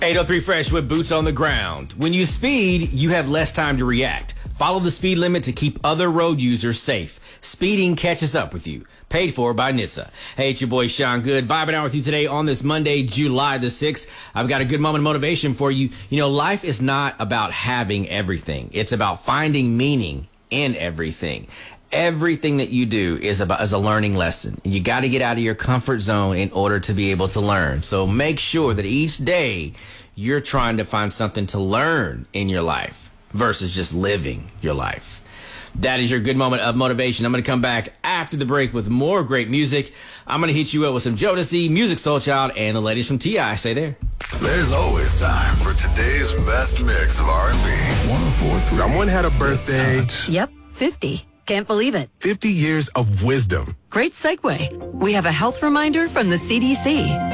803 Fresh with boots on the ground. When you speed, you have less time to react. Follow the speed limit to keep other road users safe. Speeding catches up with you. Paid for by NHTSA. Hey, it's your boy Sean Good, vibing out with you today on this Monday, July the 6th. I've got a good moment of motivation for you. You know, life is not about having everything. It's about finding meaning in everything. Everything that you do is a learning lesson. You got to get out of your comfort zone in order to be able to learn. So make sure that each day you're trying to find something to learn in your life versus just living your life. That is your good moment of motivation. I'm going to come back after the break with more great music. I'm going to hit you up with some Jodeci, Musiq Soulchild, and the ladies from T.I. Stay there. There's always time for today's best mix of R&B. 104.3. Someone had a birthday. Yep, 50. Can't believe it. 50 years of wisdom. Great segue. We have a health reminder from the CDC.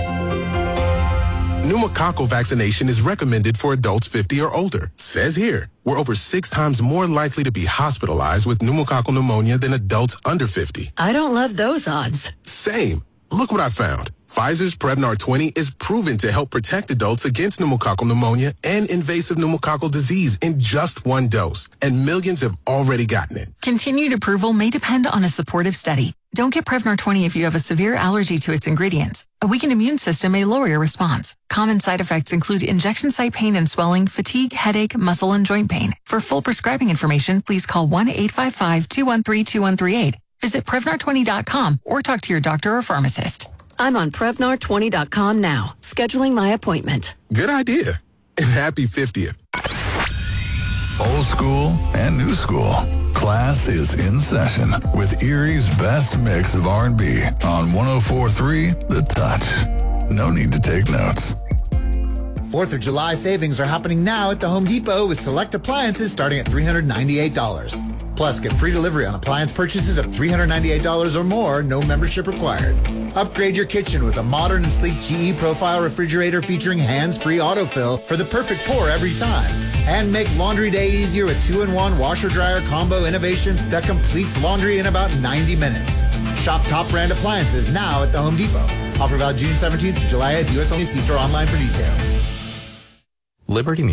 Pneumococcal vaccination is recommended for adults 50 or older. Says here, we're over 6 times more likely to be hospitalized with pneumococcal pneumonia than adults under 50. I don't love those odds. Same. Look what I found. Pfizer's Prevnar 20 is proven to help protect adults against pneumococcal pneumonia and invasive pneumococcal disease in just 1 dose. And millions have already gotten it. Continued approval may depend on a supportive study. Don't get Prevnar 20 if you have a severe allergy to its ingredients. A weakened immune system may lower your response. Common side effects include injection site pain and swelling, fatigue, headache, muscle, and joint pain. For full prescribing information, please call 1-855-213-2138. Visit Prevnar20.com or talk to your doctor or pharmacist. I'm on Prevnar20.com now, scheduling my appointment. Good idea. And happy 50th. Old school and new school. Class is in session with Erie's best mix of R&B on 104.3 The Touch. No need to take notes. 4th of July savings are happening now at the Home Depot with select appliances starting at $398. Plus, get free delivery on appliance purchases of $398 or more, no membership required. Upgrade your kitchen with a modern and sleek GE Profile refrigerator featuring hands-free autofill for the perfect pour every time. And make laundry day easier with 2-in-1 washer-dryer combo innovation that completes laundry in about 90 minutes. Shop top brand appliances now at the Home Depot. Offer valid June 17th to July 8th. U.S. only. See store online for details. Liberty